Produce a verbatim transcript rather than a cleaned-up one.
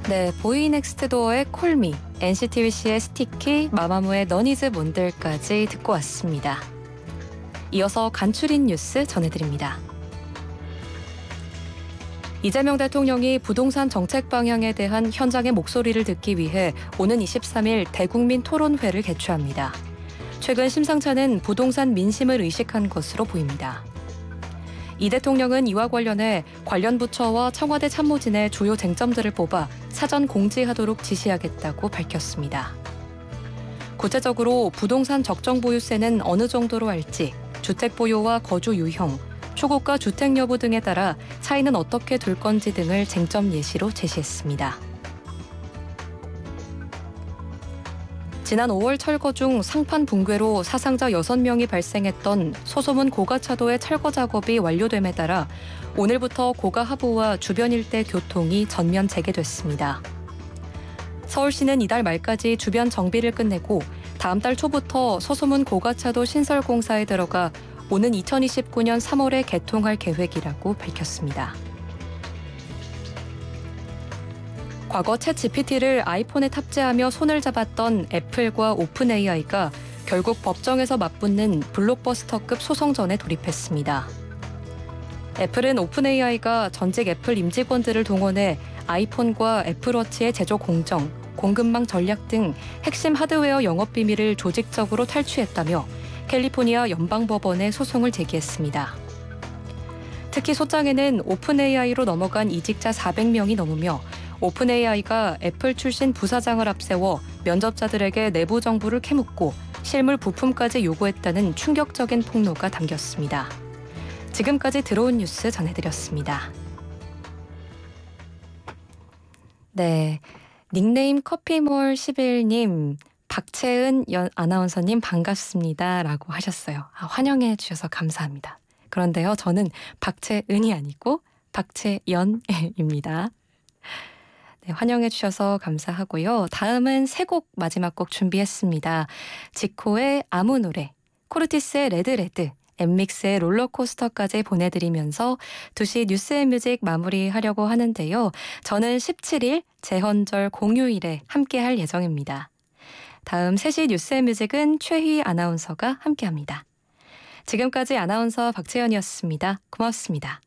네, 보이넥스트도어의 콜미, 엔시티비씨의 스티키, 마마무의 너니즈 몬들까지 듣고 왔습니다. 이어서 간추린 뉴스 전해드립니다. 이재명 대통령이 부동산 정책 방향에 대한 현장의 목소리를 듣기 위해 오는 이십삼일 대국민 토론회를 개최합니다. 최근 심상찮은 부동산 민심을 의식한 것으로 보입니다. 이 대통령은 이와 관련해 관련 부처와 청와대 참모진의 주요 쟁점들을 뽑아 사전 공지하도록 지시하겠다고 밝혔습니다. 구체적으로 부동산 적정 보유세는 어느 정도로 할지, 주택 보유와 거주 유형, 초고가 주택 여부 등에 따라 차이는 어떻게 둘 건지 등을 쟁점 예시로 제시했습니다. 지난 오월 철거 중 상판 붕괴로 사상자 여섯 명이 발생했던 소소문 고가차도의 철거 작업이 완료됨에 따라 오늘부터 고가 하부와 주변 일대 교통이 전면 재개됐습니다. 서울시는 이달 말까지 주변 정비를 끝내고 다음 달 초부터 소소문 고가차도 신설 공사에 들어가 오는 이천이십구년 삼월에 개통할 계획이라고 밝혔습니다. 과거 챗 지피티를 아이폰에 탑재하며 손을 잡았던 애플과 오픈에이아이가 결국 법정에서 맞붙는 블록버스터급 소송전에 돌입했습니다. 애플은 오픈에이아이가 전직 애플 임직원들을 동원해 아이폰과 애플워치의 제조 공정, 공급망 전략 등 핵심 하드웨어 영업 비밀을 조직적으로 탈취했다며 캘리포니아 연방법원에 소송을 제기했습니다. 특히 소장에는 오픈에이아이로 넘어간 이직자 사백 명이 넘으며 오픈에이아이가 애플 출신 부사장을 앞세워 면접자들에게 내부 정보를 캐묻고 실물 부품까지 요구했다는 충격적인 폭로가 담겼습니다. 지금까지 들어온 뉴스 전해드렸습니다. 네, 닉네임 커피몰 십일님, 박채은 연 아나운서님 반갑습니다 라고 하셨어요. 아, 환영해 주셔서 감사합니다. 그런데요, 저는 박채은이 아니고 박채연입니다. 네, 환영해 주셔서 감사하고요. 다음은 세 곡 마지막 곡 준비했습니다. 지코의 아무 노래, 코르티스의 레드레드, 엠믹스의 롤러코스터까지 보내드리면서 두 시 뉴스앤뮤직 마무리하려고 하는데요. 저는 십칠일 재헌절 공휴일에 함께할 예정입니다. 다음 세 시 뉴스앤뮤직은 최희 아나운서가 함께합니다. 지금까지 아나운서 박채연이었습니다. 고맙습니다.